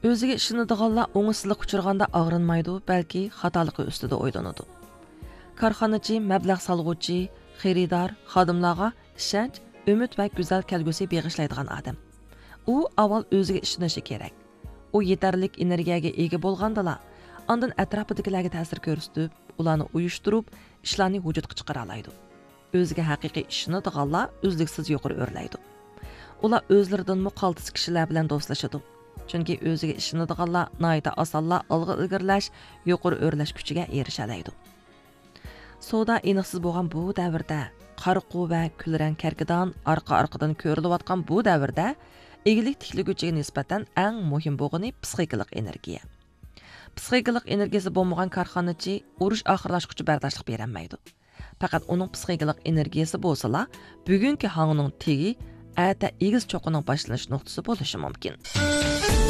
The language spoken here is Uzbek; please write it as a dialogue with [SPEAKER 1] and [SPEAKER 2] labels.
[SPEAKER 1] O'ziga ishonadiganlar o'ngsizlik uchirganda og'rinmaydi, balki xatoligi ustida o'ylanadi. Korxonachi, mablag' solg'uvchi, xaridor, xodimlarga ishonch, umid va go'zal kelgusi beg'ishlaydigan odam. U avval o'ziga ishonishi kerak. U yetarlik energiyaga ega bo'lgandala, ondan atrofidagilarga ta'sir ko'rsatib, ularni uyushtirib, ishlarni vujudga chiqara oladi. O'ziga haqiqiy ishonadiganlar uzluksiz yuqori o'rlaydi. Ular o'zlaridan muqaltis kishilar bilan do'stlashadi. Chunki o'ziga ishonadiganlar noyta osonla olg'a ilgirlash, yuqori o'rlash kuchiga erisha oladi. Savdo aniqsiz bo'lgan bu davrda, qarqu va kulrang karkidan orqa-orqadan ko'rilayotgan bu davrda egilik tikligüchiga nisbatan eng muhim bo'lgani psixikalik energiya. Psixikalik energiyasi bo'lmagan korxonachi urush oxirlashguncha bardoshlik berolmaydi. Faqat uning psixikalik energiyasi bo'lsa-la, bugungi hangning tegi ata egiz cho'qining boshlanish nuqtasi bo'lishi mumkin.